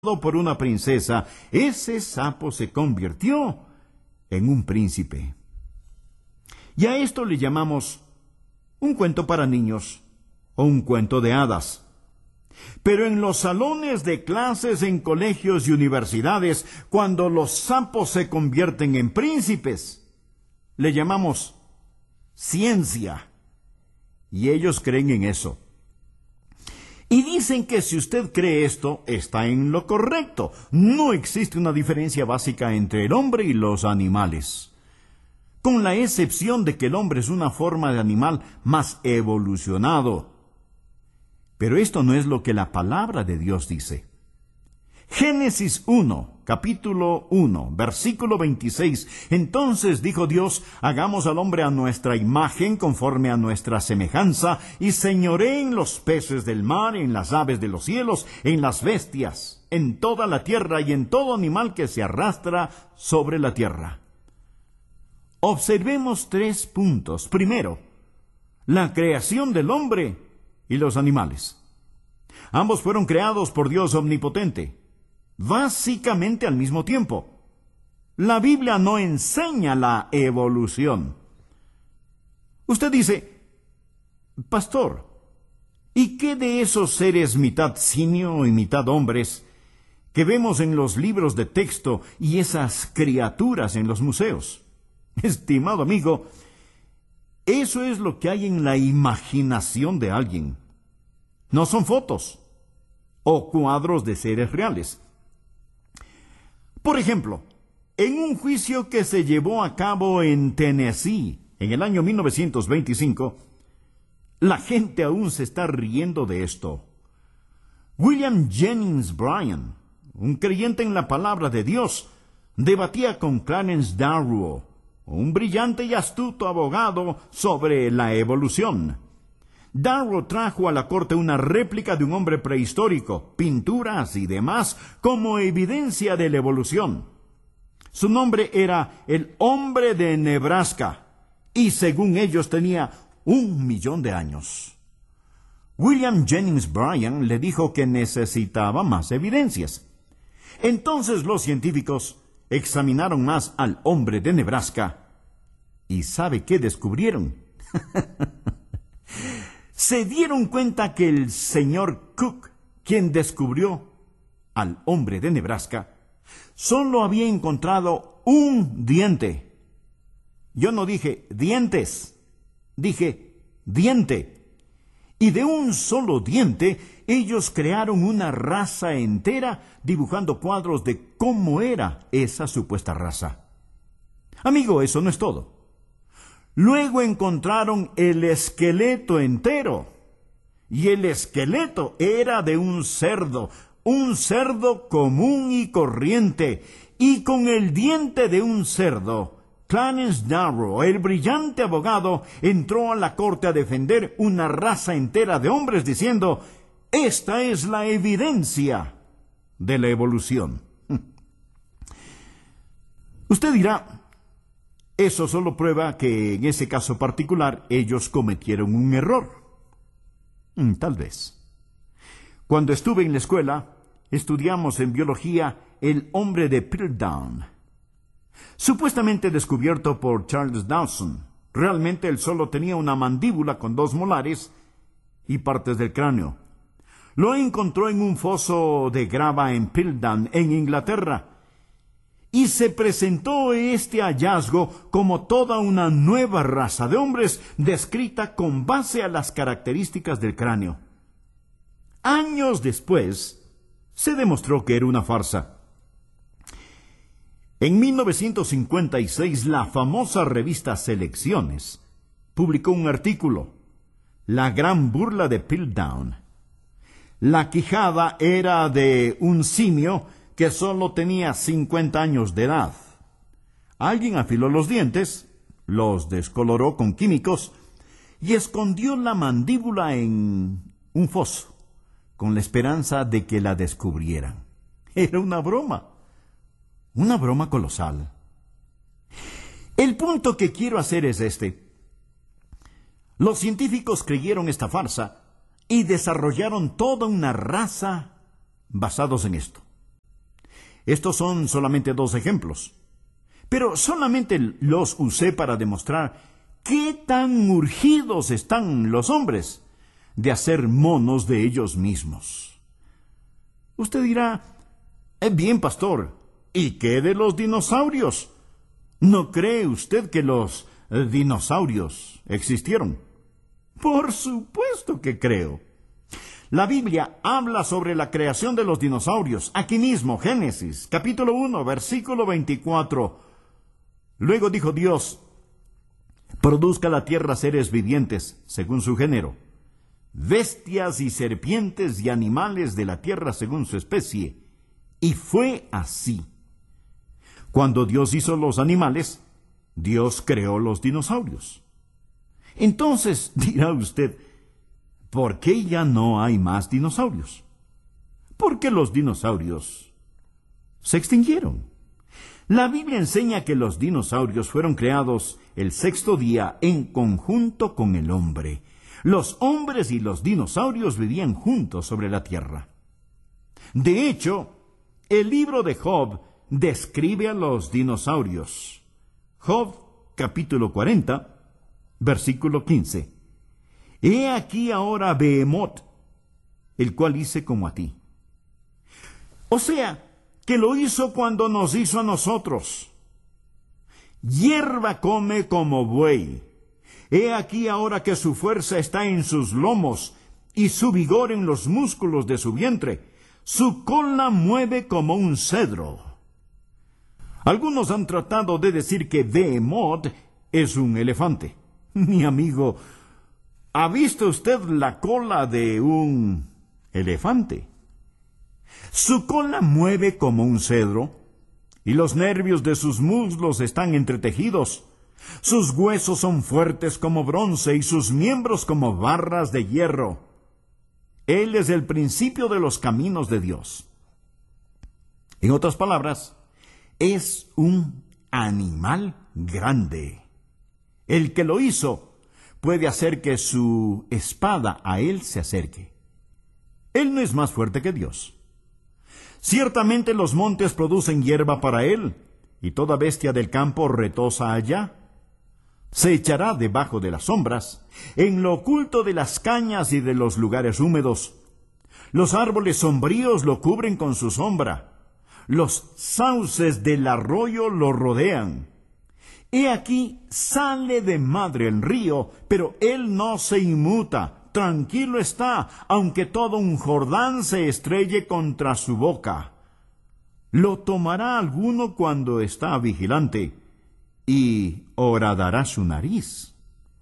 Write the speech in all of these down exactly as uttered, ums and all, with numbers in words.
por una princesa, ese sapo se convirtió en un príncipe. Y a esto le llamamos un cuento para niños o un cuento de hadas. Pero en los salones de clases en colegios y universidades, cuando los sapos se convierten en príncipes, le llamamos ciencia. Y ellos creen en eso. Y dicen que si usted cree esto, está en lo correcto. No existe una diferencia básica entre el hombre y los animales, con la excepción de que el hombre es una forma de animal más evolucionado. Pero esto no es lo que la palabra de Dios dice. Génesis uno, capítulo uno, versículo veintiséis. Entonces dijo Dios, hagamos al hombre a nuestra imagen, conforme a nuestra semejanza, y señoreen los peces del mar, en las aves de los cielos, en las bestias, en toda la tierra y en todo animal que se arrastra sobre la tierra. Observemos tres puntos. Primero, la creación del hombre y los animales. Ambos fueron creados por Dios omnipotente, básicamente al mismo tiempo. La Biblia no enseña la evolución. Usted dice, pastor, ¿y qué de esos seres mitad simio y mitad hombres que vemos en los libros de texto y esas criaturas en los museos? Estimado amigo, eso es lo que hay en la imaginación de alguien. No son fotos o cuadros de seres reales. Por ejemplo, en un juicio que se llevó a cabo en Tennessee en el año mil novecientos veinticinco, la gente aún se está riendo de esto. William Jennings Bryan, un creyente en la palabra de Dios, debatía con Clarence Darrow, un brillante y astuto abogado, sobre la evolución. Darrow trajo a la corte una réplica de un hombre prehistórico, pinturas y demás, como evidencia de la evolución. Su nombre era el hombre de Nebraska, y según ellos tenía un millón de años. William Jennings Bryan le dijo que necesitaba más evidencias. Entonces los científicos examinaron más al hombre de Nebraska, y ¿sabe qué descubrieron? Se dieron cuenta que el señor Cook, quien descubrió al hombre de Nebraska, solo había encontrado un diente. Yo no dije dientes, dije diente. Y de un solo diente, ellos crearon una raza entera, dibujando cuadros de cómo era esa supuesta raza. Amigo, eso no es todo. Luego encontraron el esqueleto entero, y el esqueleto era de un cerdo, un cerdo común y corriente, y con el diente de un cerdo, Clarence Darrow, el brillante abogado, entró a la corte a defender una raza entera de hombres diciendo, esta es la evidencia de la evolución. Usted dirá, eso solo prueba que en ese caso particular ellos cometieron un error. Mm, tal vez. Cuando estuve en la escuela, estudiamos en biología el hombre de Piltdown, supuestamente descubierto por Charles Dawson. Realmente él solo tenía una mandíbula con dos molares y partes del cráneo. Lo encontró en un foso de grava en Piltdown, en Inglaterra. Y se presentó este hallazgo como toda una nueva raza de hombres descrita con base a las características del cráneo. Años después, se demostró que era una farsa. En mil novecientos cincuenta y seis, la famosa revista Selecciones publicó un artículo, La gran burla de Piltdown. La quijada era de un simio que solo tenía cincuenta años de edad. Alguien afiló los dientes, los descoloró con químicos y escondió la mandíbula en un foso, con la esperanza de que la descubrieran. Era una broma, una broma colosal. El punto que quiero hacer es este. Los científicos creyeron esta farsa y desarrollaron toda una raza basados en esto. Estos son solamente dos ejemplos, pero solamente los usé para demostrar qué tan urgidos están los hombres de hacer monos de ellos mismos. Usted dirá, eh, bien, pastor, ¿y qué de los dinosaurios? ¿No cree usted que los eh, dinosaurios existieron? Por supuesto que creo. La Biblia habla sobre la creación de los dinosaurios. Aquí mismo, Génesis, capítulo uno, versículo veinticuatro. Luego dijo Dios, produzca la tierra seres vivientes, según su género, bestias y serpientes y animales de la tierra según su especie. Y fue así. Cuando Dios hizo los animales, Dios creó los dinosaurios. Entonces dirá usted, ¿por qué ya no hay más dinosaurios? Porque los dinosaurios se extinguieron. La Biblia enseña que los dinosaurios fueron creados el sexto día en conjunto con el hombre. Los hombres y los dinosaurios vivían juntos sobre la tierra. De hecho, el libro de Job describe a los dinosaurios. Job, capítulo cuarenta, versículo quince. He aquí ahora Behemoth, el cual hice como a ti. O sea, que lo hizo cuando nos hizo a nosotros. Hierba come como buey. He aquí ahora que su fuerza está en sus lomos y su vigor en los músculos de su vientre. Su cola mueve como un cedro. Algunos han tratado de decir que Behemoth es un elefante. Mi amigo, ¿ha visto usted la cola de un elefante? Su cola mueve como un cedro, y los nervios de sus muslos están entretejidos. Sus huesos son fuertes como bronce, y sus miembros como barras de hierro. Él es el principio de los caminos de Dios. En otras palabras, es un animal grande. El que lo hizo puede hacer que su espada a él se acerque. Él no es más fuerte que Dios. Ciertamente los montes producen hierba para él, y toda bestia del campo retosa allá. Se echará debajo de las sombras, en lo oculto de las cañas y de los lugares húmedos. Los árboles sombríos lo cubren con su sombra. Los sauces del arroyo lo rodean. He aquí sale de madre el río, pero él no se inmuta. Tranquilo está, aunque todo un Jordán se estrelle contra su boca. Lo tomará alguno cuando está vigilante, y horadará su nariz.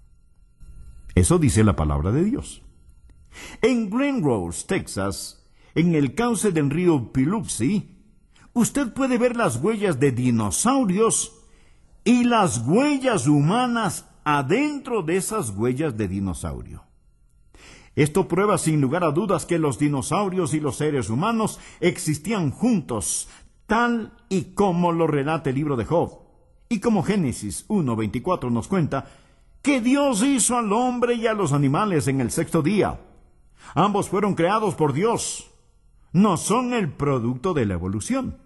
Eso dice la palabra de Dios. En Glen Rose, Texas, en el cauce del río Biloxi, usted puede ver las huellas de dinosaurios y las huellas humanas adentro de esas huellas de dinosaurio. Esto prueba sin lugar a dudas que los dinosaurios y los seres humanos existían juntos, tal y como lo relata el libro de Job. Y como Génesis uno veinticuatro nos cuenta, que Dios hizo al hombre y a los animales en el sexto día. Ambos fueron creados por Dios. No son el producto de la evolución.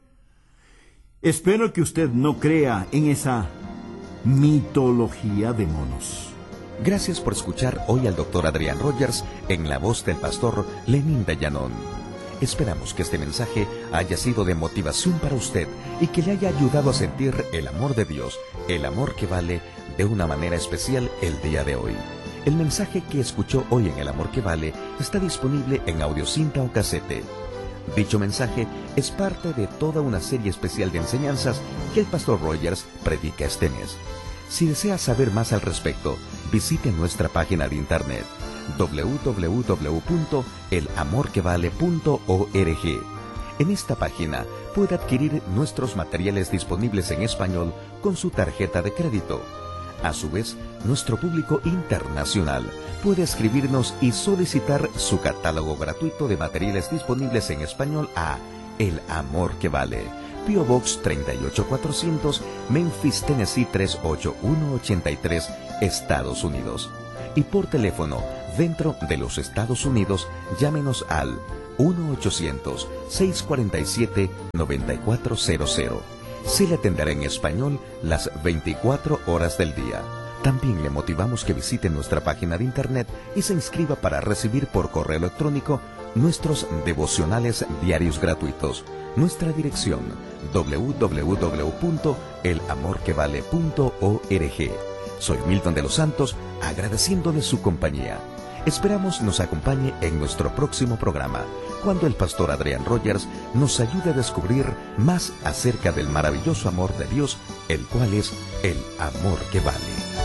Espero que usted no crea en esa mitología de monos. Gracias por escuchar hoy al doctor Adrián Rogers en la voz del pastor Lenin Dallanon. Esperamos que este mensaje haya sido de motivación para usted y que le haya ayudado a sentir el amor de Dios, el amor que vale, de una manera especial el día de hoy. El mensaje que escuchó hoy en El Amor que Vale está disponible en audiocinta o casete. Dicho mensaje es parte de toda una serie especial de enseñanzas que el pastor Rogers predica este mes. Si desea saber más al respecto, visite nuestra página de internet doble u doble u doble u punto el amor que vale punto org. En esta página puede adquirir nuestros materiales disponibles en español con su tarjeta de crédito. A su vez, nuestro público internacional puede escribirnos y solicitar su catálogo gratuito de materiales disponibles en español a El Amor que Vale, P O Box treinta y ocho cuatrocientos, Memphis, Tennessee tres ocho uno ocho tres, Estados Unidos. Y por teléfono, dentro de los Estados Unidos, llámenos al uno ochocientos, seiscientos cuarenta y siete, noventa y cuatro cero cero. Se le atenderá en español las veinticuatro horas del día. También le motivamos que visite nuestra página de internet y se inscriba para recibir por correo electrónico nuestros devocionales diarios gratuitos. Nuestra dirección doble u doble u doble u punto el amor que vale punto org. Soy Milton de los Santos, agradeciéndole su compañía. Esperamos nos acompañe en nuestro próximo programa, cuando el pastor Adrián Rogers nos ayude a descubrir más acerca del maravilloso amor de Dios, el cual es el amor que vale.